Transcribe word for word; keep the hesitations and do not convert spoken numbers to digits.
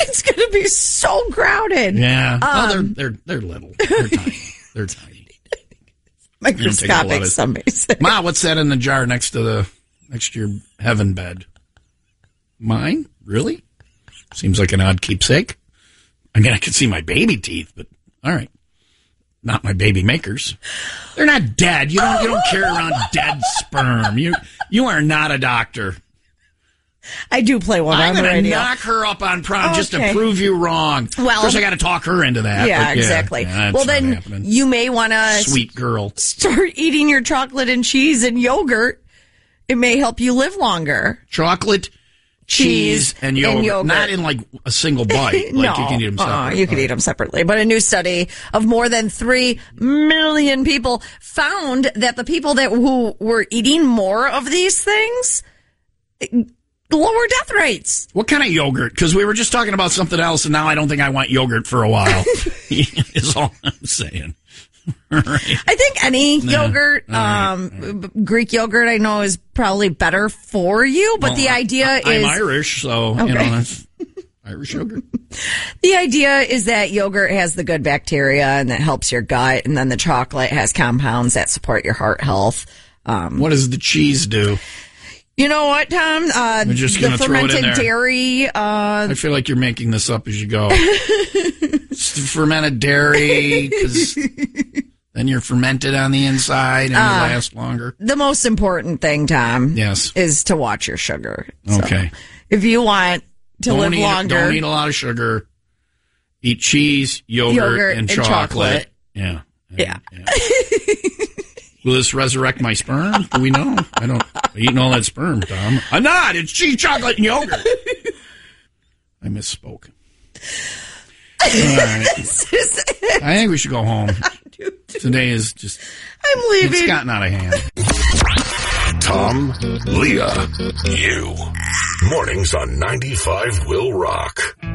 It's going to be so crowded. Yeah. Um, oh, they're they're they're little. They're tiny. They're tiny. Microscopic, some may say. Ma, what's that in the jar next to the next to your heaven bed? Mine? Really? Seems like an odd keepsake. I mean, I can see my baby teeth, but all right. Not my baby makers. They're not dead. You don't you don't carry around dead sperm. You you are not a doctor. I do play one I'm on the gonna radio. knock her up on prom Okay. just to prove you wrong. Well, of course, I got to talk her into that. Yeah, but exactly. Yeah, that's well, not then happening. you may want to Sweet girl. start eating your chocolate and cheese and yogurt. It may help you live longer. Chocolate, cheese, Cheese and yogurt. and yogurt. Not in like a single bite. Like no, you can eat them separately. uh-uh, you can eat them separately. But a new study of more than three million people found that the people that who were eating more of these things lower death rates. What kind of yogurt? Because we were just talking about something else, and now I don't think I want yogurt for a while. Is all I'm saying. Right. I think any Nah. yogurt, All right. um, All right. b- Greek yogurt, I know is probably better for you. But Well, the idea I, is, I'm Irish, so Okay. you know that's Irish yogurt. the idea is that yogurt has the good bacteria and that helps your gut, and then the chocolate has compounds that support your heart health. Um, What does the cheese do? You know what, Tom? Uh, We're just the gonna throw it in fermented there. dairy. Uh, I feel like you're making this up as you go. It's the fermented dairy, because then you're fermented on the inside and you Uh, last longer. the most important thing, Tom, Yes. is to watch your sugar. So, Okay. if you want to Don't live eat, longer, Don't eat a lot of sugar. Eat cheese, yogurt, Yogurt and, and chocolate. chocolate. Yeah. yeah. Will this resurrect my sperm? Do we know? I don't. I'm eating all that sperm, Tom. I'm not. It's cheese, chocolate, and yogurt. I misspoke. All right. I think we should go home. Today is just. I'm leaving. It's gotten out of hand. Tom, Leah, you. Mornings on ninety-five will rock.